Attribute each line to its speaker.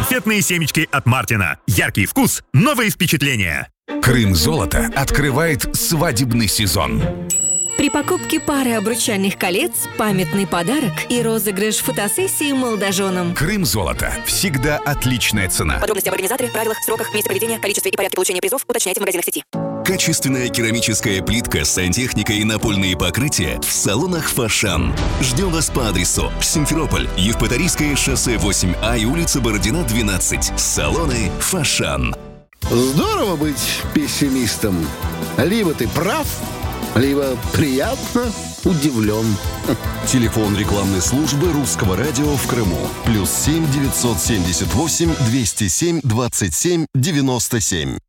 Speaker 1: Конфетные семечки от Мартина. Яркий вкус, новые впечатления.
Speaker 2: Крым-золото открывает свадебный сезон.
Speaker 3: При покупке пары обручальных колец, памятный подарок и розыгрыш фотосессии молодоженам.
Speaker 2: Крым-золото. Всегда отличная цена.
Speaker 4: Подробности об организаторе, правилах, сроках, месте проведения, количестве и порядке получения призов уточняйте в магазинах сети.
Speaker 5: Качественная керамическая плитка, сантехника и напольные покрытия в салонах «Фошан». Ждем вас по адресу: Симферополь, Евпаторийское шоссе 8А и улица Бородина, 12. Салоны «Фошан».
Speaker 6: Здорово быть пессимистом. Либо ты прав, либо приятно удивлен.
Speaker 7: Телефон рекламной службы Русского радио в Крыму. +7 978 207 27 97.